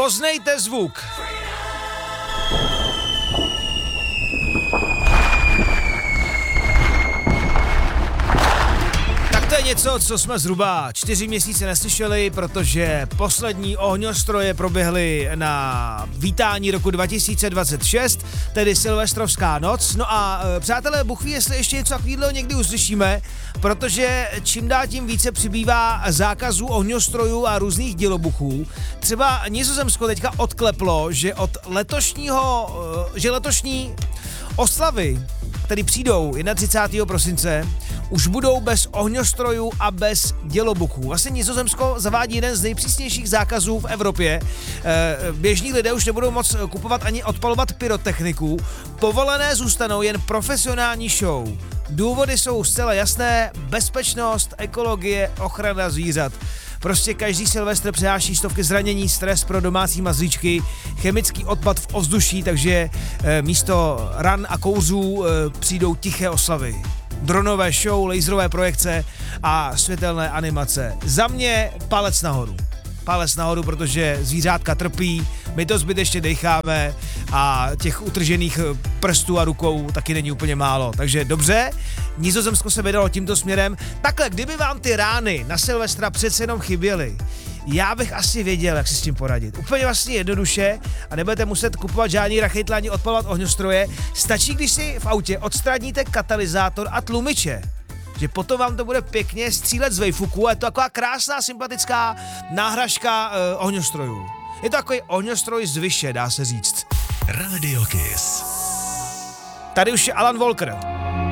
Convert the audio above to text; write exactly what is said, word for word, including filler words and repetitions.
Poznejte zvuk. To je něco, co jsme zhruba čtyři měsíce neslyšeli, protože poslední ohňostroje proběhly na vítání roku dva tisíce dvacet šest, tedy Silvestrovská noc. No a přátelé, Bůh ví, jestli ještě něco takového někdy uslyšíme, protože čím dál tím více přibývá zákazů ohňostrojů a různých dělobuchů. Třeba Nizozemsko teďka odkleplo, že od letošního, že letošní oslavy, které přijdou třicátého prvního prosince, už budou bez ohňostrojů a bez dělobuchů. Vlastně Nizozemsko zavádí jeden z nejpřísnějších zákazů v Evropě. E, běžní lidé už nebudou moc kupovat ani odpalovat pyrotechniku. Povolené zůstanou jen profesionální show. Důvody jsou zcela jasné: bezpečnost, ekologie, ochrana zvířat. Prostě každý Silvestr přináší stovky zranění, stres pro domácí mazlíčky, chemický odpad v ovzduší, takže e, místo ran a kouřů e, přijdou tiché oslavy. Dronové show, laserové projekce a světelné animace. Za mě palec nahoru. Palec nahoru, protože zvířátka trpí, my to zbytečně decháme a těch utržených prstů a rukou taky není úplně málo. Takže dobře, Nizozemsko se vydalo tímto směrem. Takhle, kdyby vám ty rány na Silvestra přece jenom chyběly, já bych asi věděl, jak si s tím poradit. Úplně vlastně jednoduše a nebudete muset kupovat žádný rachejtla ani odpalovat ohňostroje. Stačí, když si v autě odstraníte katalyzátor a tlumiče. Že potom vám to bude pěkně střílet z vejfuku a je to taková krásná, sympatická náhražka uh, ohňostrojů. Je to takový ohňostroj z vyše, dá se říct. Radio Kiss. Tady už je Alan Walker.